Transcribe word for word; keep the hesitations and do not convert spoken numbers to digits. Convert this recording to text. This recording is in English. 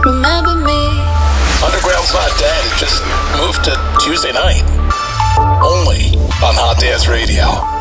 remember me. Underground's not dead, it just moved to Tuesday night. Only on Hot Dance Radio.